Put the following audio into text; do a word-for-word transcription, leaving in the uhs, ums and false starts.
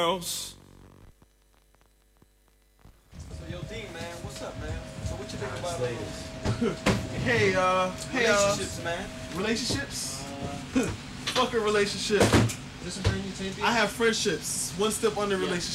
Girls. So yo, D man, what's up, man? So what you think about those Hey, uh, hey, uh, relationships, man? relationships? Fuck a relationship. Is this a brand new tape? I have friendships. One step under Yeah. relationship.